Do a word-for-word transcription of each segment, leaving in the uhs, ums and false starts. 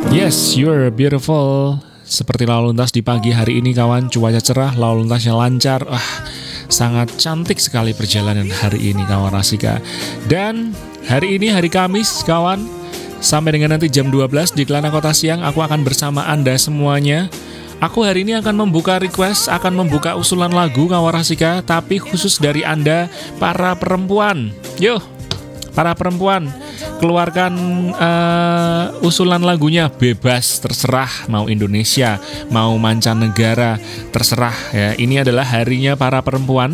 Yes, you're beautiful. Seperti lalu lintas di pagi hari ini kawan, cuaca cerah, lalu lintasnya lancar. Wah, sangat cantik sekali perjalanan hari ini kawan Rasika. Dan hari ini hari Kamis kawan, sampai dengan nanti jam dua belas di Kelana Kota Siang, aku akan bersama Anda semuanya. Aku hari ini akan membuka request, akan membuka usulan lagu kawan Rasika, tapi khusus dari Anda para perempuan. Yuk, para perempuan, keluarkan uh, usulan lagunya, bebas, terserah, mau Indonesia, mau mancanegara, terserah ya. Ini adalah harinya para perempuan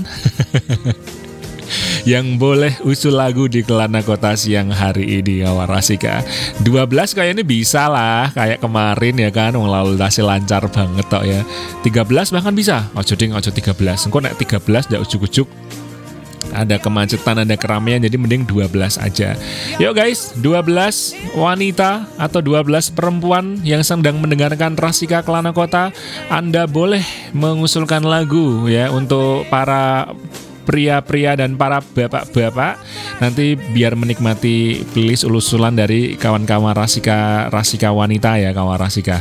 yang boleh usul lagu di Kelana Kota Siang hari ini kawan Rasika. dua belas kayaknya bisa lah, kayak kemarin ya kan, lalu lintasnya lancar banget tok ya. tiga belas bahkan bisa, ojo ding ojo tiga belas. Engko nek tiga belas ndak ujuk-ujuk ada kemacetan, ada keramaian, jadi mending dua belas aja. Yuk guys, dua belas wanita atau dua belas perempuan yang sedang mendengarkan Rasika Kelana Kota, Anda boleh mengusulkan lagu ya untuk para pria-pria dan para bapak-bapak nanti biar menikmati playlist usulan dari kawan-kawan Rasika Rasika wanita ya kawan Rasika.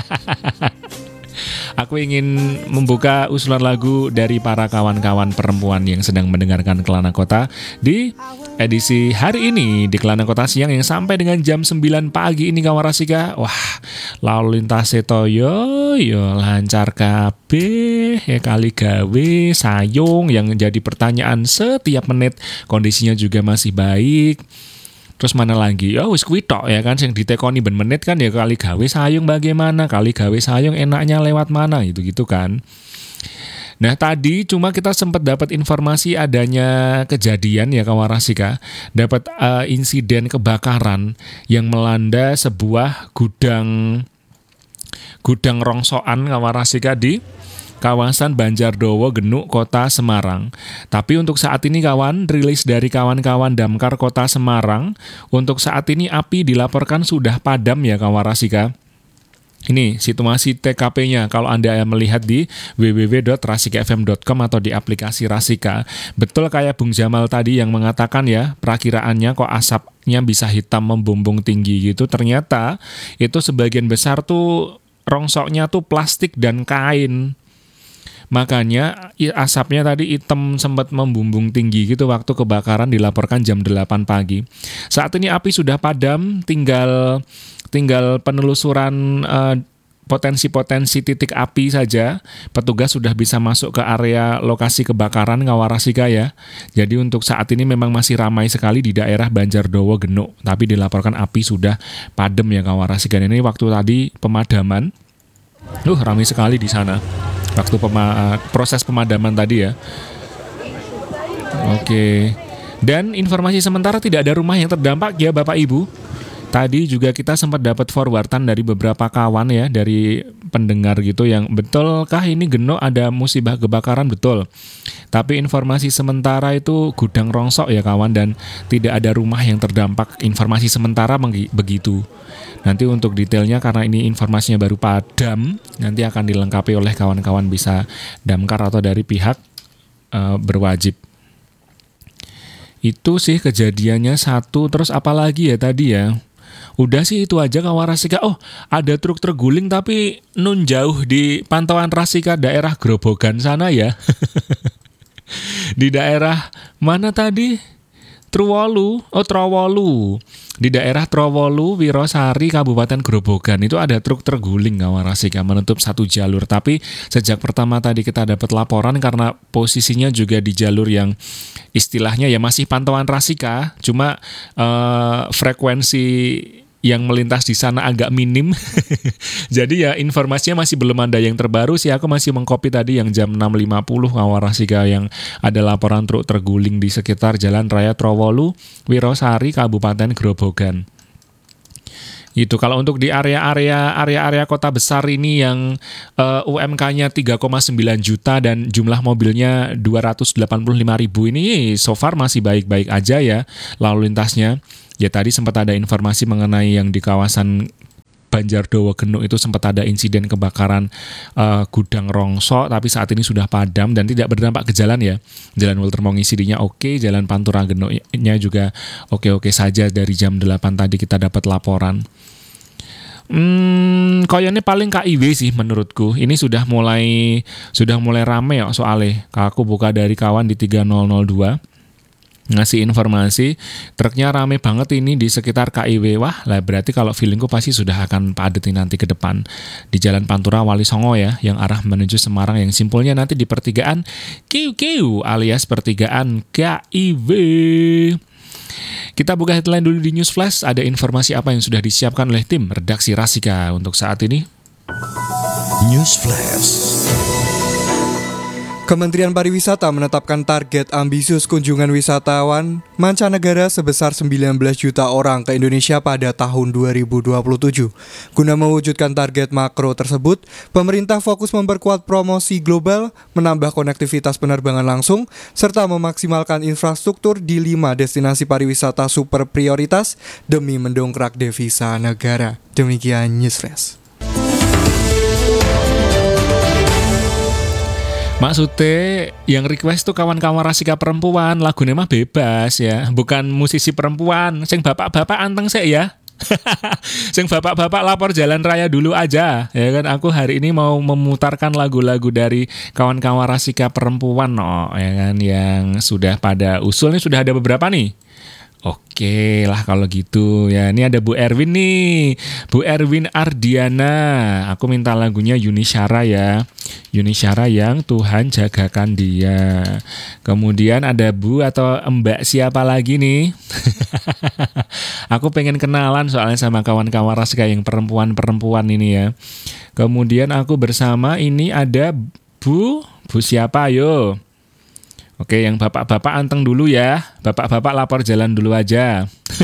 Aku ingin membuka usulan lagu dari para kawan-kawan perempuan yang sedang mendengarkan Kelana Kota di edisi hari ini di Kelana Kota Siang yang sampai dengan jam sembilan pagi ini kawan Rasika. Wah, lalu lintas setoyo yo lancar kabeh ya, kali gawe sayung yang jadi pertanyaan setiap menit, kondisinya juga masih baik. Terus mana lagi? Oh, wis kuwi tok ya kan sing ditekoni ben menit kan ya, kali gawe sayung bagaimana? Kali gawe sayung enaknya lewat mana gitu-gitu kan. Nah, tadi cuma kita sempat dapat informasi adanya kejadian ya kawan Rasika, dapat uh, insiden kebakaran yang melanda sebuah gudang gudang rongsokan kawan Rasika di kawasan Banjardowo Genuk, Kota Semarang. Tapi untuk saat ini kawan, rilis dari kawan-kawan Damkar Kota Semarang, untuk saat ini api dilaporkan sudah padam ya kawan Rasika. Ini situasi T K P-nya kalau Anda melihat di w w w dot rasika f m dot com atau di aplikasi Rasika. Betul kayak Bung Jamal tadi yang mengatakan ya, perakiraannya kok asapnya bisa hitam membumbung tinggi gitu. Ternyata itu sebagian besar tuh rongsoknya tuh plastik dan kain. Makanya asapnya tadi hitam sempat membumbung tinggi gitu waktu kebakaran dilaporkan jam delapan pagi. Saat ini api sudah padam, tinggal tinggal penelusuran uh, potensi-potensi titik api saja. Petugas sudah bisa masuk ke area lokasi kebakaran kawan Rasika ya. Jadi untuk saat ini memang masih ramai sekali di daerah Banjardowo Genuk, tapi dilaporkan api sudah padam ya kawan Rasika. Ini waktu tadi pemadaman, uh ramai sekali di sana. Waktu pema- proses pemadaman tadi ya. Oke. Dan informasi sementara tidak ada rumah yang terdampak ya Bapak Ibu. Tadi juga kita sempat dapat forwardan dari beberapa kawan ya, dari pendengar gitu yang betulkah ini Genuk ada musibah kebakaran, betul. Tapi informasi sementara itu gudang rongsok ya kawan, dan tidak ada rumah yang terdampak. Informasi sementara begitu. Nanti untuk detailnya karena ini informasinya baru padam, nanti akan dilengkapi oleh kawan-kawan bisa damkar atau dari pihak uh, berwajib. Itu sih kejadiannya satu. Terus apa lagi ya tadi ya? Udah sih itu aja kawan Rasika. Oh, ada truk terguling tapi nun jauh di pantauan Rasika daerah Grobogan sana ya. Di daerah mana tadi? Truwolu, oh Trowolu. Di daerah Trowolu, Wirosari, Kabupaten Grobogan itu ada truk terguling kawan Rasika menutup satu jalur. Tapi sejak pertama tadi kita dapat laporan karena posisinya juga di jalur yang istilahnya ya masih pantauan Rasika, cuma uh, frekuensi yang melintas di sana agak minim. Jadi ya informasinya masih belum ada yang terbaru sih. Aku masih mengcopy tadi yang jam enam lima puluh kawan Rasika yang ada laporan truk terguling di sekitar Jalan Raya Trowolu, Wirosari, Kabupaten Grobogan. Itu kalau untuk di area-area area-area kota besar ini yang uh, U M K-nya tiga koma sembilan juta dan jumlah mobilnya dua ratus delapan puluh lima ribu ini so far masih baik-baik aja ya lalu lintasnya. Ya tadi sempat ada informasi mengenai yang di kawasan Banjardowo Genuk itu sempat ada insiden kebakaran uh, gudang rongsok, tapi saat ini sudah padam dan tidak berdampak ke jalan ya. Jalan Walter Mongisirinya oke, jalan Pantura Genuknya juga oke-oke saja dari jam delapan tadi kita dapat laporan. Hmm, koyone paling K I W sih menurutku. Ini sudah mulai sudah mulai rame ya soalnya. Aku buka dari kawan di tiga nol nol dua ngasih informasi truknya rame banget ini di sekitar K I W. Wah, lah berarti kalau feelingku pasti sudah akan padat ini nanti ke depan di Jalan Pantura Wali Songo ya, yang arah menuju Semarang, yang simpulnya nanti di pertigaan Q Q alias pertigaan K I W. Kita buka headline dulu di News Flash. Ada informasi apa yang sudah disiapkan oleh tim redaksi Rasika untuk saat ini? News Flash. Kementerian Pariwisata menetapkan target ambisius kunjungan wisatawan mancanegara sebesar sembilan belas juta orang ke Indonesia pada tahun dua ribu dua puluh tujuh. Guna mewujudkan target makro tersebut, pemerintah fokus memperkuat promosi global, menambah konektivitas penerbangan langsung, serta memaksimalkan infrastruktur di lima destinasi pariwisata super prioritas demi mendongkrak devisa negara. Demikian News Flash. Maksudnya yang request tuh kawan-kawan Rasika perempuan, lagunya mah bebas ya, bukan musisi perempuan. Sing bapak-bapak anteng sih ya. Sing bapak-bapak lapor jalan raya dulu aja ya kan. Aku hari ini mau memutarkan lagu-lagu dari kawan-kawan Rasika perempuan no, ya kan, yang sudah pada usul nih, sudah ada beberapa nih. Oke lah kalau gitu ya. Ini ada Bu Erwin nih, Bu Erwin Ardiana. Aku minta lagunya Yuni Syara ya, Yuni Syara yang Tuhan jagakan dia. Kemudian ada Bu atau Mbak siapa lagi nih? Aku pengen kenalan soalnya sama kawan-kawan Rasika yang perempuan-perempuan ini ya. Kemudian aku bersama ini ada Bu, Bu siapa ayo? Oke, yang bapak-bapak anteng dulu ya. Bapak-bapak lapor jalan dulu aja.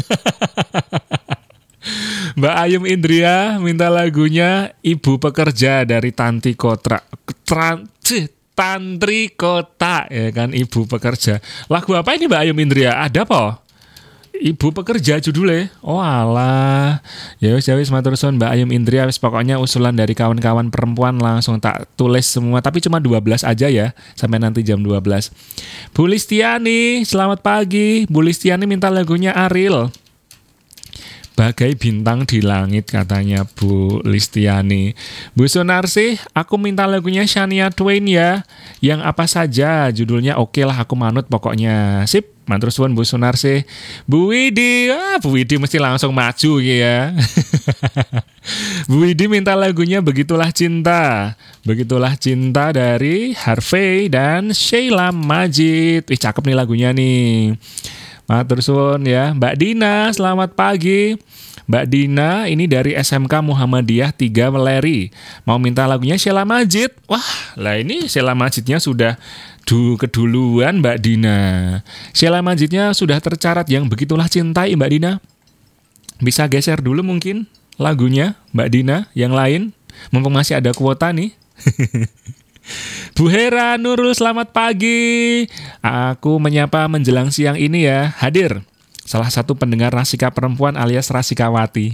Mbak Ayum Indria minta lagunya Ibu Pekerja dari Tanti Kotra. Tran, Tantri Kota ya kan, Ibu Pekerja. Lagu apa ini Mbak Ayum Indria? Ada apa? Ibu Pekerja judulnya. Oh alah. Ya wis ya wis matur suwun Mbak Ayum Indria, wis pokoknya usulan dari kawan-kawan perempuan langsung tak tulis semua, tapi cuma dua belas aja ya, sampai nanti jam dua belas. Bu Listiani, selamat pagi. Bu Listiani minta lagunya Ariel. Bagai bintang di langit katanya Bu Listiani. Bu Sunarsi, aku minta lagunya Shania Twain ya. Yang apa saja judulnya oke lah, aku manut pokoknya. Sip, mantur suwun Bu Sunarsi. Bu Widi, ah, Bu Widi mesti langsung maju ya. Bu Widi minta lagunya Begitulah Cinta. Begitulah Cinta dari Harvey dan Sheila Majid. Ih cakep nih lagunya nih. Matur suwun ya. Mbak Dina, selamat pagi. Mbak Dina ini dari S M K Muhammadiyah tiga Weleri. Mau minta lagunya Sheila Majid. Wah, lah ini Sheila Majidnya sudah du keduluan Mbak Dina. Sheila Majidnya sudah tercatat yang Begitulah Cinta Mbak Dina. Bisa geser dulu mungkin lagunya Mbak Dina yang lain, mumpung masih ada kuota nih. Bu Hera Nurul, selamat pagi. Aku menyapa menjelang siang ini ya. Hadir salah satu pendengar Rasika perempuan alias Rasikawati.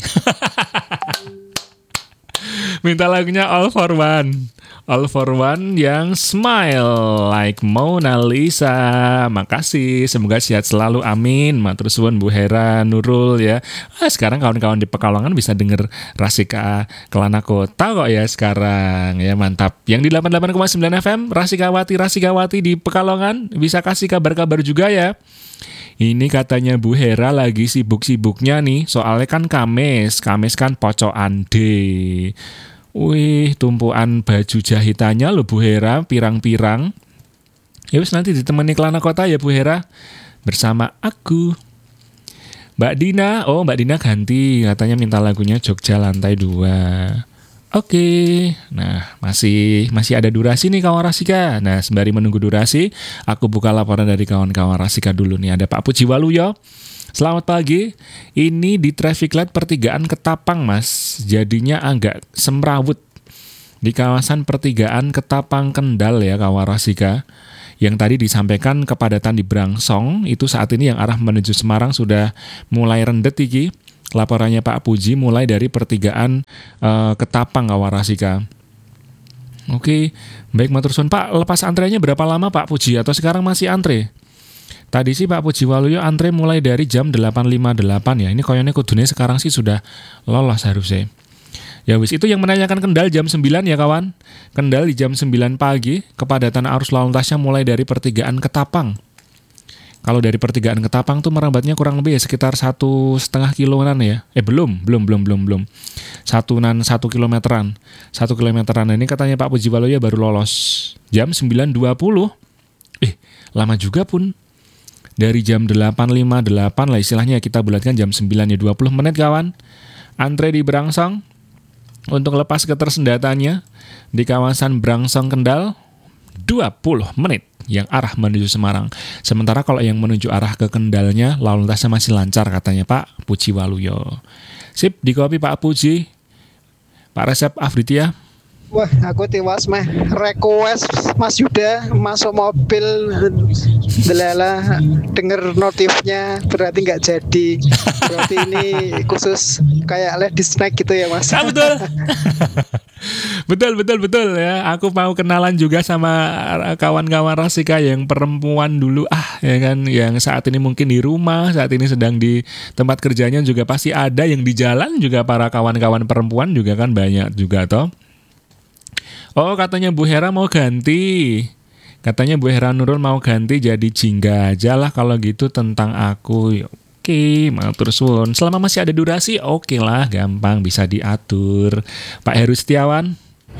Minta lagunya All for One. All for One yang Smile Like Mona Lisa. Makasih, semoga sehat selalu, amin. Matur suwun Bu Hera Nurul ya. Ah, sekarang kawan-kawan di Pekalongan bisa denger Rasika Kelana Kota kok ya sekarang ya, mantap. Yang di delapan puluh delapan koma sembilan F M Rasikawati Rasikawati di Pekalongan bisa kasih kabar-kabar juga ya. Ini katanya Bu Hera lagi sibuk-sibuknya nih, soalnya kan Kamis, Kamis kan pocokan D. Wih, tumpuan baju jahitannya loh Bu Hera, pirang-pirang. Ya wis nanti ditemani Kelana Kota ya Bu Hera, bersama aku. Mbak Dina, oh Mbak Dina ganti, katanya minta lagunya Jogja Lantai dua. Oke, nah masih masih ada durasi nih kawan Rasika. Nah sembari menunggu durasi, aku buka laporan dari kawan-kawan Rasika dulu nih. Ada Pak Puji Waluyo. Selamat pagi. Ini di traffic light pertigaan Ketapang mas, jadinya agak semrawut di kawasan pertigaan Ketapang Kendal ya kawan Rasika. Yang tadi disampaikan kepadatan di Brangsong itu saat ini yang arah menuju Semarang sudah mulai rendet iki. Laporannya Pak Puji mulai dari pertigaan uh, Ketapang Kawarasika. Oke, baik matur suwun Pak. Lepas antrenya berapa lama Pak Puji atau sekarang masih antre? Tadi sih Pak Puji Waluyo antre mulai dari jam delapan lima puluh delapan ya. Ini koyone kudune sekarang sih sudah lolos harusnya. Ya wis, itu yang menanyakan Kendal jam sembilan ya kawan. Kendal di jam sembilan pagi, kepadatan arus lalu lintasnya mulai dari pertigaan Ketapang. Kalau dari pertigaan Ketapang tuh merambatnya kurang lebih ya sekitar satu setengah kiloan ya. Eh belum, belum, belum, belum, belum. Satunan satu kilometeran. Satu kilometeran. Nah, ini katanya Pak Puji Waluyo baru lolos jam sembilan dua puluh. Eh, lama juga pun. Dari jam delapan lima puluh delapan lah istilahnya, kita bulatkan jam sembilan ya dua puluh menit kawan. Antre di Brangsong untuk lepas ketersendatannya di kawasan Brangsong Kendal dua puluh menit yang arah menuju Semarang. Sementara kalau yang menuju arah ke Kendalnya lalu lintasnya masih lancar katanya Pak Puji Waluyo. Sip, di kopi Pak Puji. Pak Resep Afridya. Wah, aku tewas mah request Mas Yuda masuk mobil delala denger notifnya berarti nggak jadi. Berarti ini khusus kayak ladies snack gitu ya Mas. Ah, betul. betul betul betul ya. Aku mau kenalan juga sama kawan-kawan Rasika yang perempuan dulu ah ya kan, yang saat ini mungkin di rumah, saat ini sedang di tempat kerjanya juga pasti ada, yang di jalan juga para kawan-kawan perempuan juga kan banyak juga toh. Oh, katanya Bu Hera mau ganti. Katanya Bu Hera Nurul mau ganti jadi jingga aja lah kalau gitu tentang aku. Oke, matur suwun. Selama masih ada durasi, oke lah, gampang bisa diatur. Pak Heru Setiawan.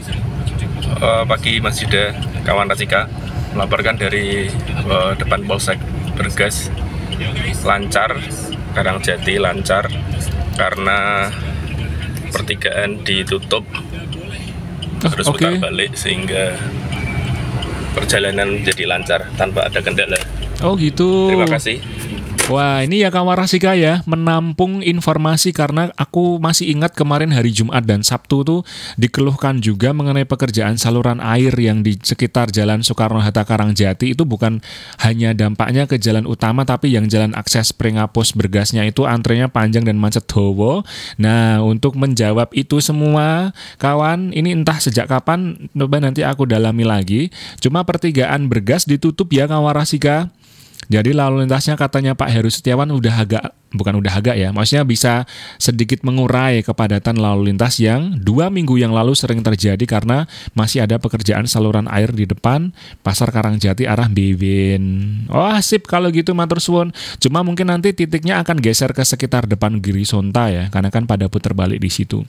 Uh, pagi Mas Yuda, kawan Rasika, melaporkan dari uh, depan Polsek Bergas. Lancar, Karangjati lancar karena pertigaan ditutup. Terus oh, okay. putar balik sehingga perjalanan menjadi lancar tanpa ada kendala. Oh gitu. Terima kasih. Wah, ini ya kawan Rasika ya, menampung informasi karena aku masih ingat kemarin hari Jumat dan Sabtu tuh dikeluhkan juga mengenai pekerjaan saluran air yang di sekitar Jalan Soekarno-Hatta Karangjati. Itu bukan hanya dampaknya ke jalan utama, tapi yang jalan akses Pringapus Bergasnya itu antrenya panjang dan macet dawa. Nah, untuk menjawab itu semua, kawan, ini entah sejak kapan, coba nanti aku dalami lagi. Cuma pertigaan Bergas ditutup ya kawan Rasika. Jadi lalu lintasnya katanya Pak Heru Setiawan udah agak, bukan udah agak ya, maksudnya bisa sedikit mengurai kepadatan lalu lintas yang dua minggu yang lalu sering terjadi karena masih ada pekerjaan saluran air di depan Pasar Karangjati arah Bewin. Oh sip kalau gitu matur suwun. Cuma mungkin nanti titiknya akan geser ke sekitar depan Girisonta ya, karena kan pada putar balik di situ.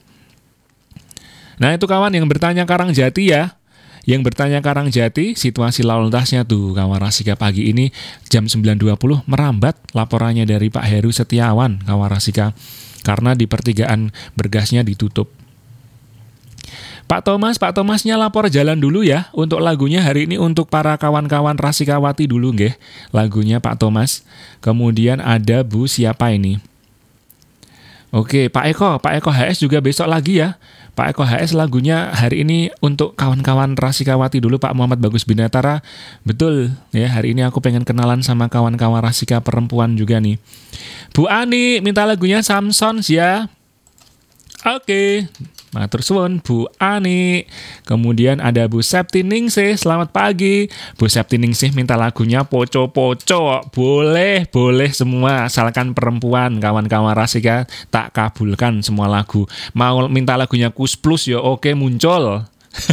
Nah itu kawan yang bertanya Karangjati ya. Yang bertanya Karangjati, situasi lalu lintasnya tuh kawan Rasika pagi ini jam sembilan dua puluh merambat laporannya dari Pak Heru Setiawan kawan Rasika karena di pertigaan Bergasnya ditutup. Pak Thomas, Pak Thomasnya lapor jalan dulu ya untuk lagunya hari ini untuk para kawan-kawan Rasikawati dulu nggih. Lagunya Pak Thomas. Kemudian ada Bu siapa ini? Oke, Pak Eko, Pak Eko H S juga besok lagi ya. Pak Eko H S lagunya hari ini untuk kawan-kawan Rasikawati dulu Pak Muhammad Bagus Binatara. Betul ya, hari ini aku pengen kenalan sama kawan-kawan Rasika perempuan juga nih. Bu Ani minta lagunya Samsons ya. Oke, matur suwun Bu Ani. Kemudian ada Bu Septi Ningsih, selamat pagi. Bu Septi Ningsih minta lagunya Poco-Poco. Boleh, boleh semua, asalkan perempuan kawan-kawan Rasika tak kabulkan semua lagu. Mau minta lagunya Kus Plus ya oke muncul.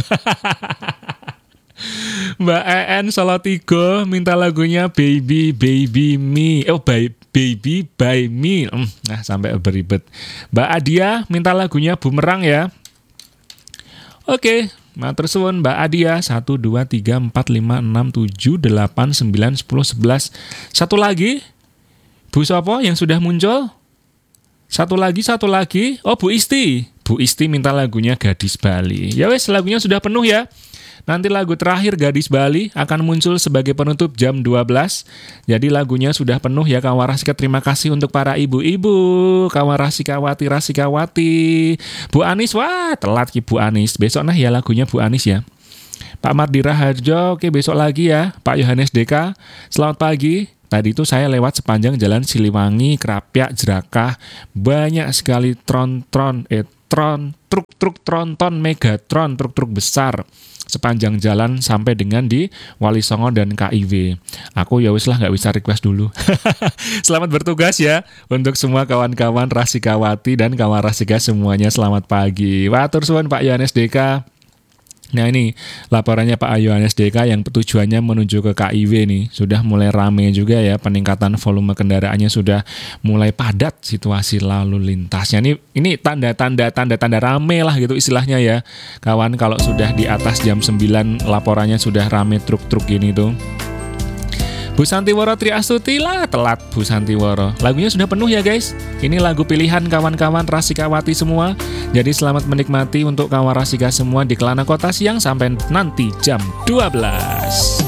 Mbak E N Salatiga minta lagunya Baby Baby Me. Oh baby Baby by Me. Nah sampai beribet. Mbak Adia minta lagunya Bumerang ya. Oke, matur suwun Mbak Adia. Satu, dua, tiga, empat, lima, enam, tujuh, delapan, sembilan, sepuluh, sebelas. Satu lagi Bu Sopo yang sudah muncul. Satu lagi, satu lagi. Oh Bu Isti. Bu Isti minta lagunya Gadis Bali. Ya wes, lagunya sudah penuh ya. Nanti lagu terakhir Gadis Bali akan muncul sebagai penutup jam dua belas. Jadi lagunya sudah penuh ya kawan Rasika. Terima kasih untuk para ibu-ibu, kawan Rasikawati, Rasikawati. Bu Anis, wah telat ki Bu Anis. Besok nah ya lagunya Bu Anis ya. Pak Mardira Harjo, oke besok lagi ya. Pak Yohanes Deka, selamat pagi. Tadi itu saya lewat sepanjang jalan Siliwangi, Krapyak, Jerakah. Banyak sekali tron-tron, eh tron, truk-truk tronton Megatron, truk-truk besar sepanjang jalan sampai dengan di Wali Songo dan K I W. Aku ya wis lah nggak bisa request dulu. Selamat bertugas ya untuk semua kawan-kawan Rasikawati dan kawan Rasika semuanya, selamat pagi. Watur suwun Pak Yohanes D K. Nah ini laporannya Pak Yohanes D K yang tujuannya menuju ke K I W nih. Sudah mulai rame juga ya, peningkatan volume kendaraannya sudah mulai padat situasi lalu lintasnya. Ini ini tanda-tanda tanda-tanda rame lah gitu istilahnya ya. Kawan, kalau sudah di atas jam sembilan laporannya sudah rame truk-truk ini tuh. Bu Santiworo Triastuti lah, telat Bu Santiworo. Lagunya sudah penuh ya guys. Ini lagu pilihan kawan-kawan Rasikawati semua. Jadi selamat menikmati untuk kawan Rasika semua di Kelana Kota siang sampai nanti jam dua belas.